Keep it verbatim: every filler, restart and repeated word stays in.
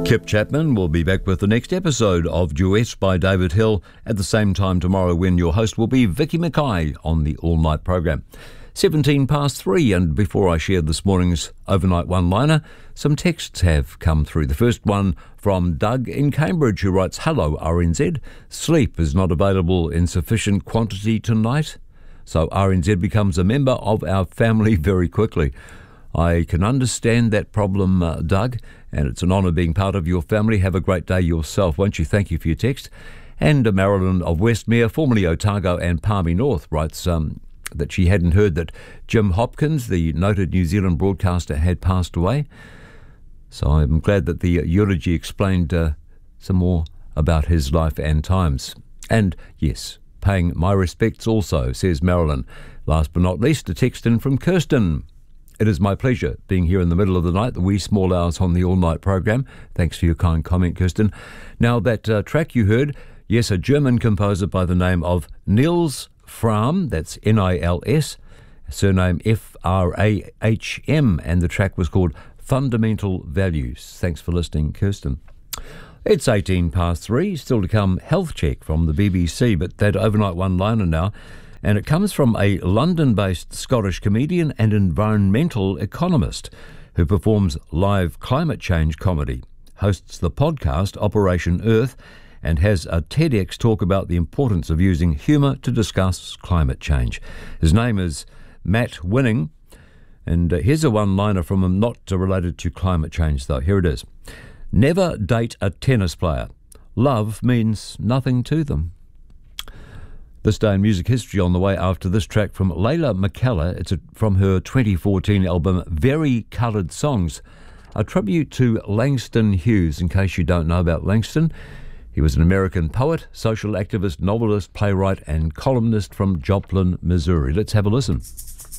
Kip Chapman will be back with the next episode of Duets by David Hill at the same time tomorrow, when your host will be Vicky Mackay on the all-night program. seventeen past three, and before I share this morning's overnight one-liner, some texts have come through. The first one from Doug in Cambridge, who writes, "Hello R N Z, sleep is not available in sufficient quantity tonight, so R N Z becomes a member of our family very quickly. I can understand that problem, uh, Doug, and it's an honour being part of your family. Have a great day yourself, won't you?" Thank you for your text. And uh, Marilyn of Westmere, formerly Otago and Palmy North, writes um, that she hadn't heard that Jim Hopkins, the noted New Zealand broadcaster, had passed away. So I'm glad that the eulogy explained uh, some more about his life and times. And yes, paying my respects also, says Marilyn. Last but not least, a text in from Kirsten. "It is my pleasure being here in the middle of the night, the wee small hours on the all-night program." Thanks for your kind comment, Kirsten. Now, that uh, track you heard, yes, a German composer by the name of Niels Frahm, that's N I L S, surname F R A H M, and the track was called Fundamental Values. Thanks for listening, Kirsten. It's eighteen past three, still to come Health Check from the B B C, but that overnight one-liner now. And it comes from a London-based Scottish comedian and environmental economist who performs live climate change comedy, hosts the podcast Operation Earth, and has a TEDx talk about the importance of using humour to discuss climate change. His name is Matt Winning, and uh, here's a one-liner from him, not uh, related to climate change though. Here it is. "Never date a tennis player. Love means nothing to them." This day in music history on the way after this track from Layla McKellar. It's a, from her twenty fourteen album Very Coloured Songs, a tribute to Langston Hughes. In case you don't know about Langston, he was an American poet, social activist, novelist, playwright and columnist from Joplin, Missouri. Let's have a listen.